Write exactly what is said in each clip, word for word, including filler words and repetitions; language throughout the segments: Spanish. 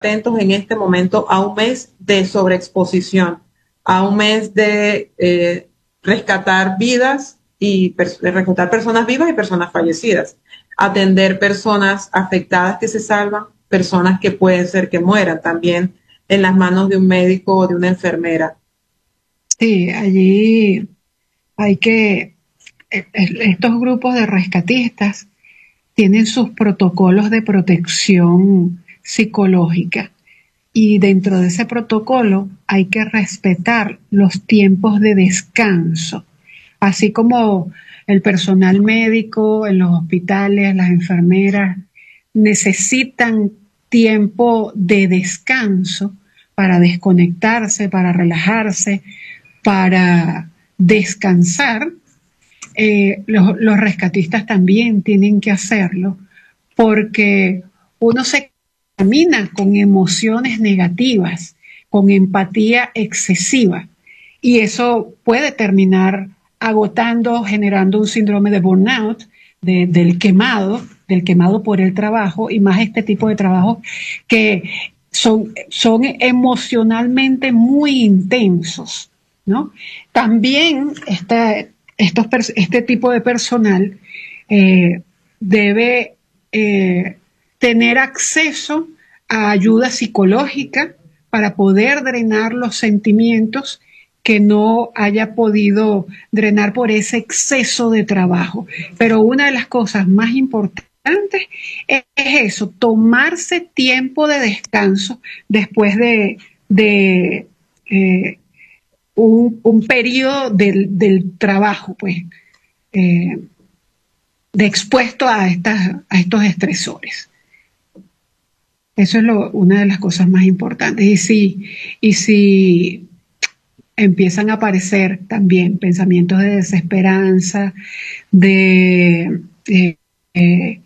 atentos en este momento a un mes de sobreexposición, a un mes de eh, rescatar vidas y pers rescatar personas vivas y personas fallecidas, atender personas afectadas que se salvan, personas que pueden ser que mueran también en las manos de un médico o de una enfermera. Sí, allí hay que, estos grupos de rescatistas tienen sus protocolos de protección psicológica y dentro de ese protocolo hay que respetar los tiempos de descanso, así como el personal médico en los hospitales, las enfermeras necesitan tiempo de descanso para desconectarse, para relajarse, para descansar. Eh, los, los rescatistas también tienen que hacerlo porque uno se camina con emociones negativas, con empatía excesiva y eso puede terminar agotando, generando un síndrome de burnout, de, del quemado, del quemado por el trabajo y más este tipo de trabajo que son, son emocionalmente muy intensos, ¿no? También este, estos, este tipo de personal eh, debe eh, tener acceso a ayuda psicológica para poder drenar los sentimientos que no haya podido drenar por ese exceso de trabajo. Pero una de las cosas más importantes es eso, tomarse tiempo de descanso después de, de eh, un, un periodo del, del trabajo, pues, eh, de expuesto a, estas, a estos estresores. Eso es lo, una de las cosas más importantes. Y si, y si empiezan a aparecer también pensamientos de desesperanza, de eh, eh,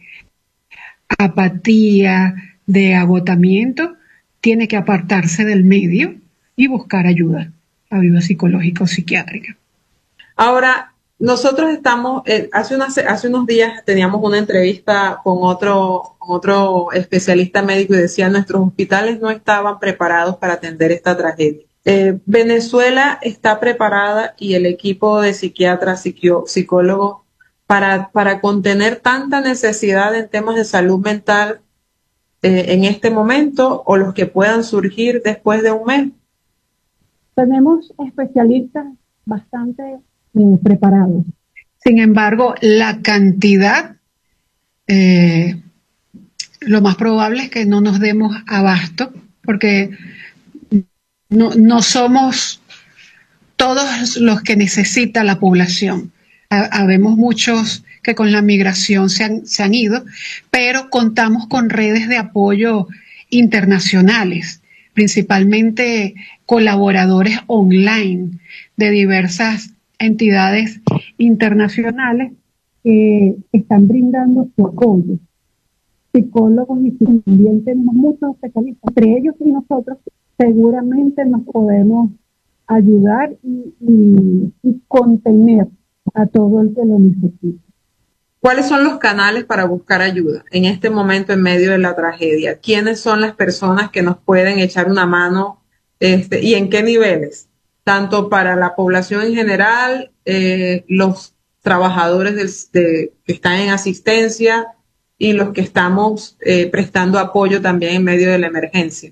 apatía, de agotamiento, tiene que apartarse del medio y buscar ayuda, ayuda psicológica o psiquiátrica. Ahora, nosotros estamos, eh, hace, unas, hace unos días teníamos una entrevista con otro, otro especialista médico y decía nuestros hospitales no estaban preparados para atender esta tragedia. Eh, Venezuela está preparada y el equipo de psiquiatras, psicólogos, para, para contener tanta necesidad en temas de salud mental eh, en este momento o los que puedan surgir después de un mes. Tenemos especialistas bastante eh, preparados. Sin embargo, la cantidad, eh, lo más probable es que no nos demos abasto, porque no, no somos todos los que necesita la población. Habemos muchos que con la migración se han, se han ido, pero contamos con redes de apoyo internacionales, principalmente colaboradores online de diversas entidades internacionales que están brindando su apoyo. Psicólogos y también tenemos muchos especialistas, entre ellos y nosotros seguramente nos podemos ayudar y, y, y contener a todo el que lo necesite. ¿Cuáles son los canales para buscar ayuda en este momento en medio de la tragedia? ¿Quiénes son las personas que nos pueden echar una mano este, y en qué niveles? Tanto para la población en general, eh, los trabajadores del, de, que están en asistencia y los que estamos eh, prestando apoyo también en medio de la emergencia.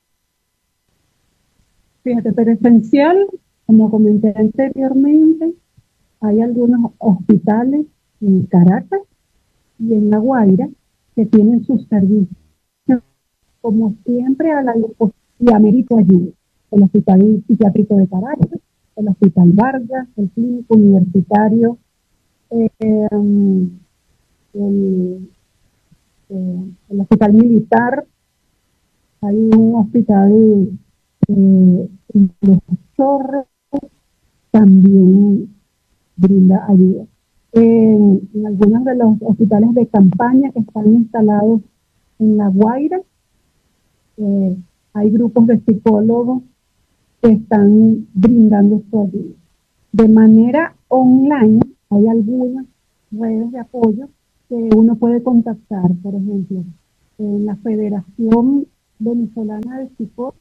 Fíjate, pero esencial, como comenté anteriormente, hay algunos hospitales en Caracas y en La Guaira que tienen sus servicios. Como siempre, a la y amerito ayuda. El Hospital Psiquiátrico de Caracas, el Hospital Vargas, el Clínico Universitario, eh, el, eh, el Hospital Militar, hay un hospital eh, en Los Chorros, también brinda ayuda. En, en algunos de los hospitales de campaña que están instalados en La Guaira, eh, hay grupos de psicólogos que están brindando su ayuda. De manera online, hay algunas redes de apoyo que uno puede contactar, por ejemplo, en la Federación Venezolana de Psicosis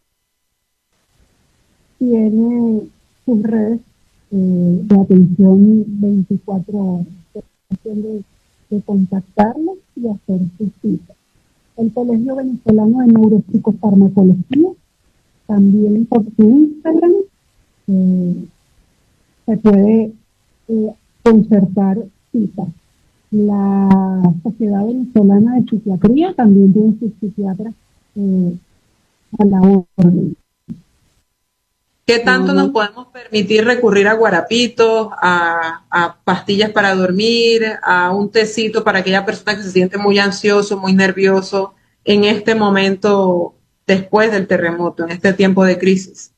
tiene sus redes eh, de atención veinticuatro horas, de, de contactarlos y hacer sus citas. El Colegio Venezolano de Neuropsicofarmacología, también por su Instagram, eh, se puede eh, concertar citas. La Sociedad Venezolana de Psiquiatría también tiene sus psiquiatras eh, a la orden. ¿Qué tanto nos podemos permitir recurrir a guarapitos, a, a pastillas para dormir, a un tecito para aquella persona que se siente muy ansioso, muy nervioso en este momento después del terremoto, en este tiempo de crisis?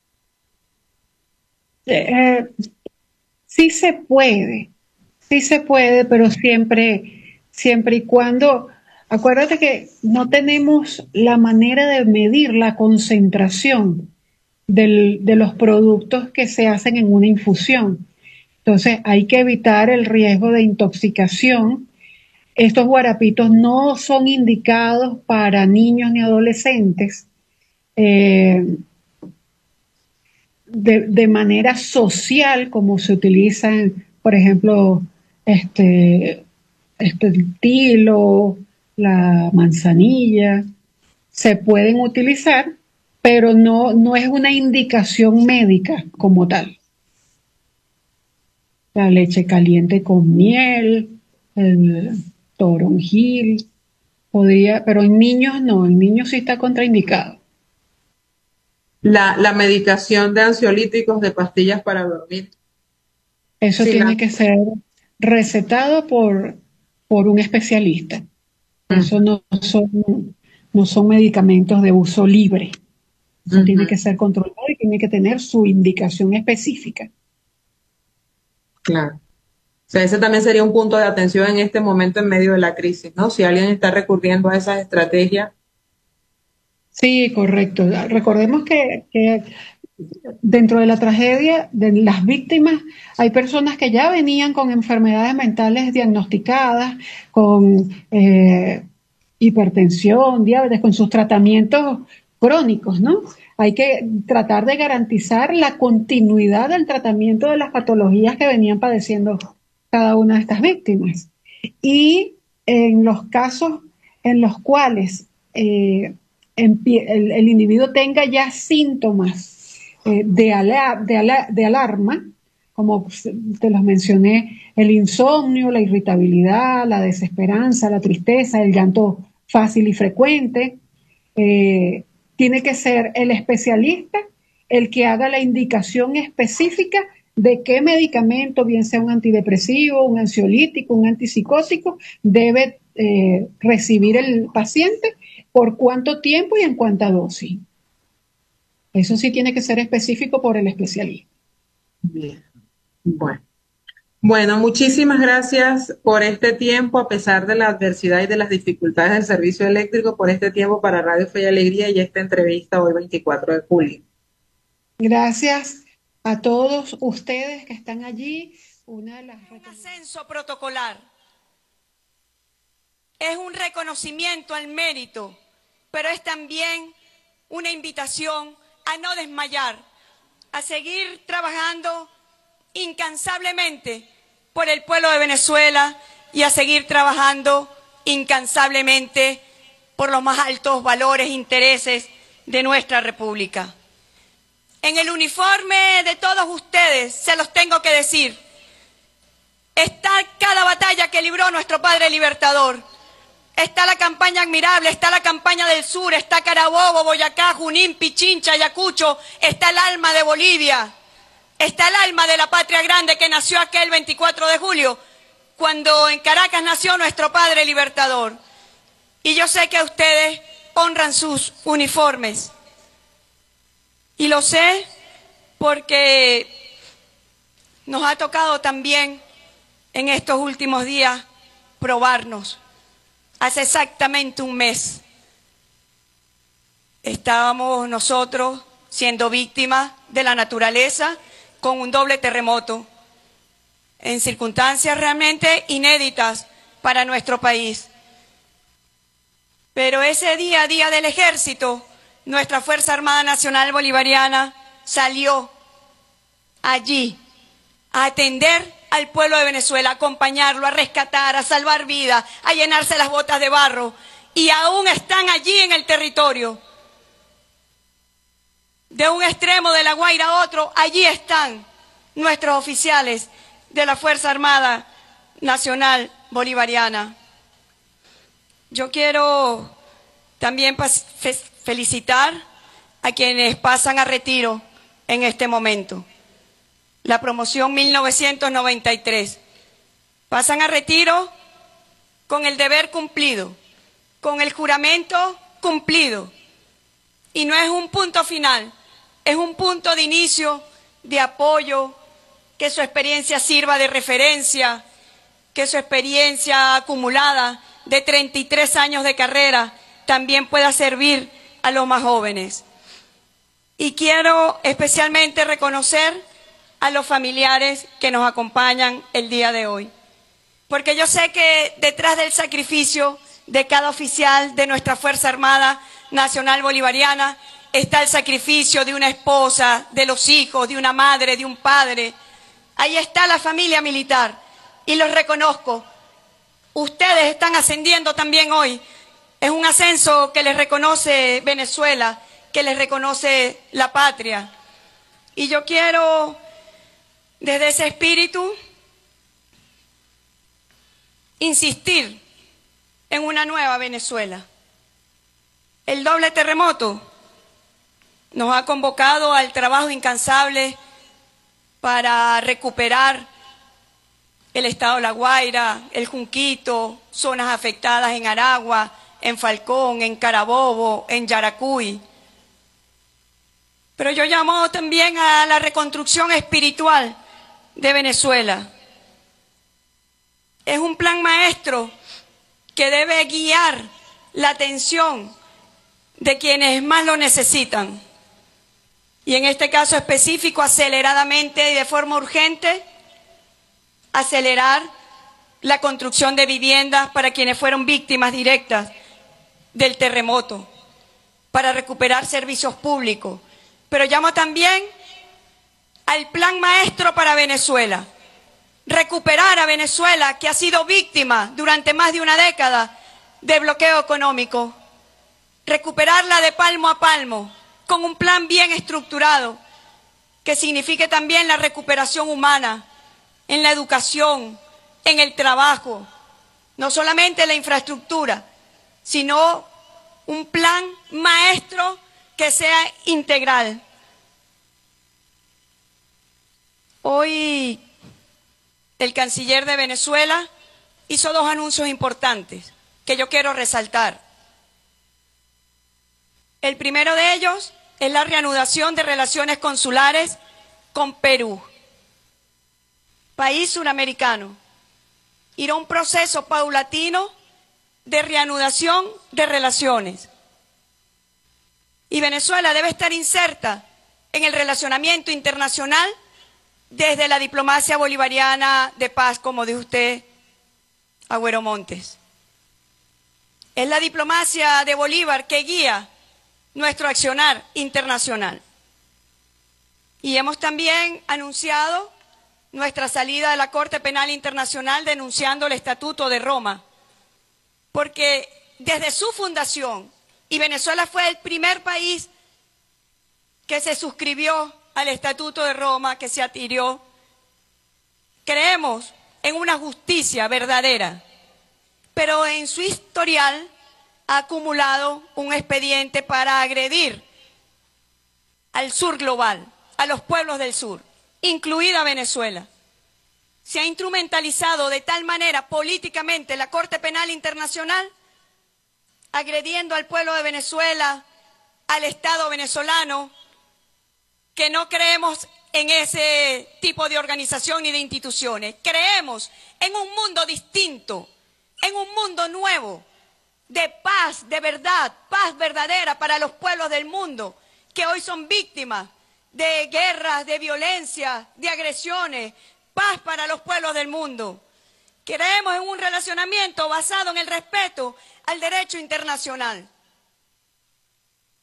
Eh, sí se puede, sí se puede, pero siempre, siempre y cuando, acuérdate que no tenemos la manera de medir la concentración del, de los productos que se hacen en una infusión. Entonces hay que evitar el riesgo de intoxicación. Estos guarapitos no son indicados para niños ni adolescentes eh, de, de manera social, como se utilizan, por ejemplo, este, este el tilo, la manzanilla, se pueden utilizar, pero no, no es una indicación médica como tal. La leche caliente con miel, el toronjil, podría, pero en niños no, en niños sí está contraindicado. La, la medicación de ansiolíticos, de pastillas para dormir. Eso Sí, tiene la... que ser recetado por, por un especialista. Mm. Eso no son, no son medicamentos de uso libre. Eso uh-huh. tiene que ser controlado y tiene que tener su indicación específica. Claro. O sea, ese también sería un punto de atención en este momento en medio de la crisis, ¿no? Si alguien está recurriendo a esas estrategias. Sí, correcto. Recordemos que, que dentro de la tragedia de las víctimas hay personas que ya venían con enfermedades mentales diagnosticadas, con eh, hipertensión, diabetes, con sus tratamientos crónicos, ¿no? Hay que tratar de garantizar la continuidad del tratamiento de las patologías que venían padeciendo cada una de estas víctimas. Y en los casos en los cuales eh, el, el individuo tenga ya síntomas eh, de, ala, de, ala, de alarma, como te los mencioné, el insomnio, la irritabilidad, la desesperanza, la tristeza, el llanto fácil y frecuente, eh, tiene que ser el especialista el que haga la indicación específica de qué medicamento, bien sea un antidepresivo, un ansiolítico, un antipsicótico, debe eh, recibir el paciente, por cuánto tiempo y en cuánta dosis. Eso sí tiene que ser específico por el especialista. Bien. Bueno. Bueno, muchísimas gracias por este tiempo, a pesar de la adversidad y de las dificultades del servicio eléctrico, por este tiempo para Radio Fe y Alegría y esta entrevista hoy veinticuatro de julio. Gracias a todos ustedes que están allí. Una de las un ascenso protocolar. Es un reconocimiento al mérito, pero es también una invitación a no desmayar, a seguir trabajando incansablemente por el pueblo de Venezuela y a seguir trabajando incansablemente por los más altos valores e intereses de nuestra República. En el uniforme de todos ustedes, se los tengo que decir, está cada batalla que libró nuestro Padre Libertador. Está la campaña admirable, está la campaña del sur, está Carabobo, Boyacá, Junín, Pichincha, Ayacucho, está el alma de Bolivia, está el alma de la patria grande que nació aquel veinticuatro de julio, cuando en Caracas nació nuestro Padre Libertador. Y yo sé que ustedes honran sus uniformes. Y lo sé porque nos ha tocado también en estos últimos días probarnos. Hace exactamente un mes estábamos nosotros siendo víctimas de la naturaleza con un doble terremoto, en circunstancias realmente inéditas para nuestro país. Pero ese día, día del ejército, nuestra Fuerza Armada Nacional Bolivariana salió allí a atender al pueblo de Venezuela, a acompañarlo, a rescatar, a salvar vidas, a llenarse las botas de barro, y aún están allí en el territorio. De un extremo de La Guaira a otro, allí están nuestros oficiales de la Fuerza Armada Nacional Bolivariana. Yo quiero también felicitar a quienes pasan a retiro en este momento. La promoción mil novecientos noventa y tres. Pasan a retiro con el deber cumplido, con el juramento cumplido. Y no es un punto final, es un punto de inicio, de apoyo, que su experiencia sirva de referencia, que su experiencia acumulada de treinta y tres años de carrera también pueda servir a los más jóvenes. Y quiero especialmente reconocer a los familiares que nos acompañan el día de hoy, porque yo sé que detrás del sacrificio de cada oficial de nuestra Fuerza Armada Nacional Bolivariana está el sacrificio de una esposa, de los hijos, de una madre, de un padre. Ahí está la familia militar y los reconozco. Ustedes están ascendiendo también hoy. Es un ascenso que les reconoce Venezuela, que les reconoce la patria. Y yo quiero, desde ese espíritu, insistir en una nueva Venezuela. El doble terremoto nos ha convocado al trabajo incansable para recuperar el estado de La Guaira, el Junquito, zonas afectadas en Aragua, en Falcón, en Carabobo, en Yaracuy. Pero yo llamo también a la reconstrucción espiritual de Venezuela. Es un plan maestro que debe guiar la atención de quienes más lo necesitan. Y en este caso específico, aceleradamente y de forma urgente, acelerar la construcción de viviendas para quienes fueron víctimas directas del terremoto, para recuperar servicios públicos. Pero llamo también al plan maestro para Venezuela. Recuperar a Venezuela, que ha sido víctima durante más de una década de bloqueo económico. Recuperarla de palmo a palmo, con un plan bien estructurado, que signifique también la recuperación humana, en la educación, en el trabajo, no solamente la infraestructura, sino un plan maestro que sea integral. Hoy el canciller de Venezuela hizo dos anuncios importantes que yo quiero resaltar. El primero de ellos es la reanudación de relaciones consulares con Perú, país suramericano. Irá un proceso paulatino de reanudación de relaciones. Y Venezuela debe estar inserta en el relacionamiento internacional desde la diplomacia bolivariana de paz, como dijo usted, Agüero Montes. Es la diplomacia de Bolívar que guía nuestro accionar internacional. Y hemos también anunciado nuestra salida de la Corte Penal Internacional denunciando el Estatuto de Roma, porque desde su fundación, y Venezuela fue el primer país que se suscribió al Estatuto de Roma, que se adhirió, creemos en una justicia verdadera, pero en su historial ha acumulado un expediente para agredir al sur global, a los pueblos del sur, incluida Venezuela. Se ha instrumentalizado de tal manera políticamente la Corte Penal Internacional, agrediendo al pueblo de Venezuela, al Estado venezolano, que no creemos en ese tipo de organización ni de instituciones. Creemos en un mundo distinto, en un mundo nuevo, de paz, de verdad, paz verdadera para los pueblos del mundo, que hoy son víctimas de guerras, de violencia, de agresiones, paz para los pueblos del mundo. Creemos en un relacionamiento basado en el respeto al derecho internacional.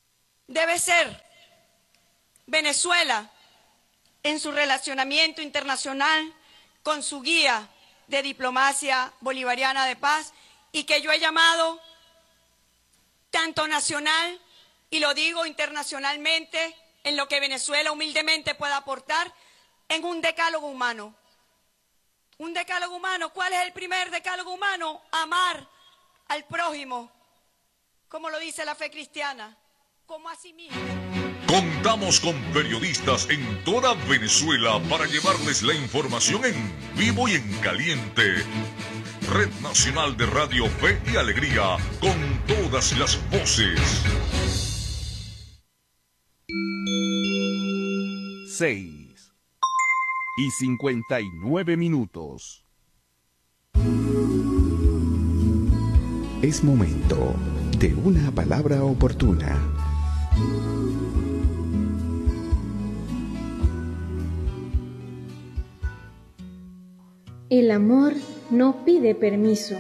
debe ser Venezuela en su relacionamiento internacional con su guía de diplomacia bolivariana de paz, y que yo he llamado tanto nacional, y lo digo internacionalmente, en lo que Venezuela humildemente pueda aportar, en un decálogo humano. Un decálogo humano. ¿Cuál es el primer decálogo humano? Amar al prójimo, como lo dice la fe cristiana, como a sí mismo. Contamos con periodistas en toda Venezuela para llevarles la información en vivo y en caliente. Red Nacional de Radio Fe y Alegría, con todas las voces. Seis y cincuenta y nueve minutos. Es momento de una palabra oportuna. El amor no pide permiso.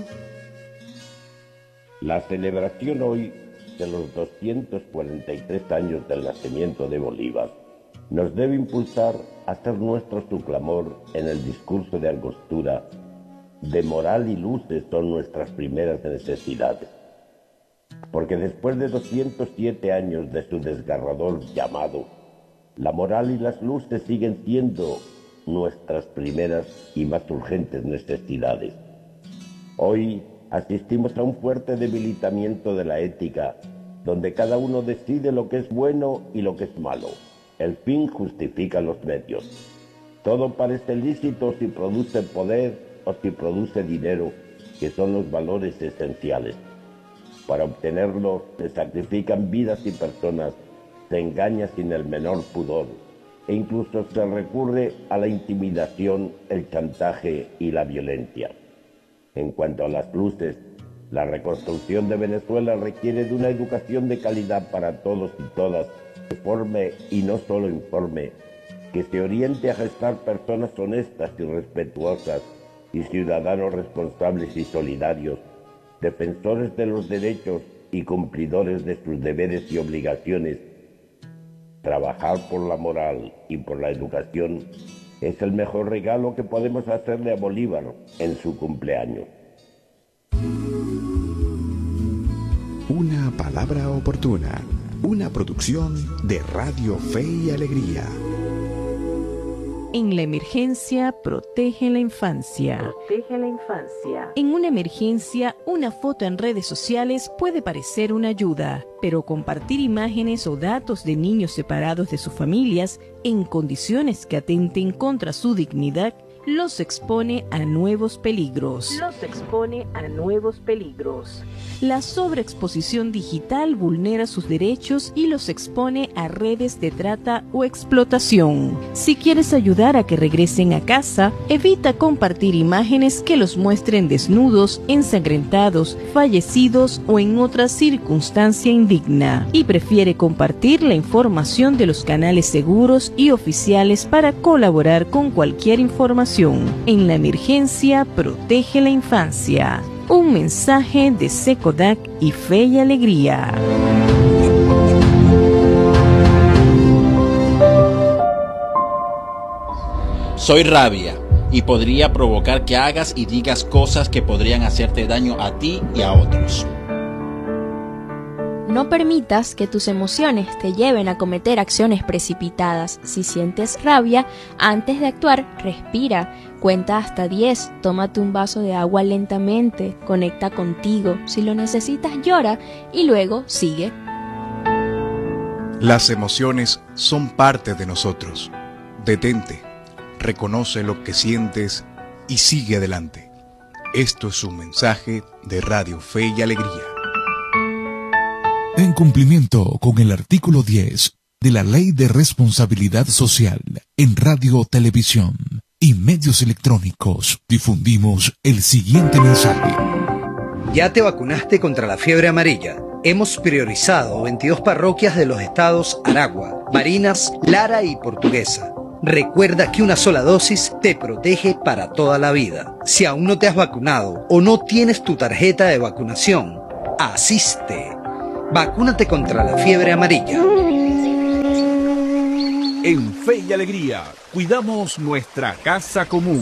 La celebración hoy de los doscientos cuarenta y tres años del nacimiento de Bolívar nos debe impulsar a hacer nuestro su clamor en el discurso de Angostura: de moral y luces son nuestras primeras necesidades. Porque después de doscientos siete años de su desgarrador llamado, la moral y las luces siguen siendo nuestras primeras y más urgentes necesidades. Hoy asistimos a un fuerte debilitamiento de la ética, donde cada uno decide lo que es bueno y lo que es malo. El fin justifica los medios. Todo parece lícito si produce poder o si produce dinero, que son los valores esenciales. Para obtenerlo se sacrifican vidas y personas, se engaña sin el menor pudor, e incluso se recurre a la intimidación, el chantaje y la violencia. En cuanto a las luces, la reconstrucción de Venezuela requiere de una educación de calidad para todos y todas, que forme y no solo informe, que se oriente a gestar personas honestas y respetuosas y ciudadanos responsables y solidarios, defensores de los derechos y cumplidores de sus deberes y obligaciones. Trabajar por la moral y por la educación es el mejor regalo que podemos hacerle a Bolívar en su cumpleaños. Una palabra oportuna, una producción de Radio Fe y Alegría. En la emergencia, protege la infancia. Protege la infancia. En una emergencia, una foto en redes sociales puede parecer una ayuda, pero compartir imágenes o datos de niños separados de sus familias en condiciones que atenten contra su dignidad los expone a nuevos peligros. Los expone a nuevos peligros. La sobreexposición digital vulnera sus derechos y los expone a redes de trata o explotación. Si quieres ayudar a que regresen a casa, evita compartir imágenes que los muestren desnudos, ensangrentados, fallecidos o en otra circunstancia indigna. Y prefiere compartir la información de los canales seguros y oficiales para colaborar con cualquier información. En la emergencia, protege la infancia. Un mensaje de SECODAC y Fe y Alegría. Soy rabia y podría provocar que hagas y digas cosas que podrían hacerte daño a ti y a otros. No permitas que tus emociones te lleven a cometer acciones precipitadas. Si sientes rabia, antes de actuar, respira, cuenta hasta diez, tómate un vaso de agua lentamente, conecta contigo, si lo necesitas llora y luego sigue. Las emociones son parte de nosotros. Detente, reconoce lo que sientes y sigue adelante. Esto es un mensaje de Radio Fe y Alegría. En cumplimiento con el artículo diez de la Ley de Responsabilidad Social en Radio, Televisión y Medios Electrónicos, difundimos el siguiente mensaje. ¿Ya te vacunaste contra la fiebre amarilla? Hemos priorizado veintidós parroquias de los estados Aragua, Barinas, Lara y Portuguesa. Recuerda que una sola dosis te protege para toda la vida. Si aún no te has vacunado o no tienes tu tarjeta de vacunación, asiste. Vacúnate contra la fiebre amarilla. En Fe y Alegría, cuidamos nuestra casa común.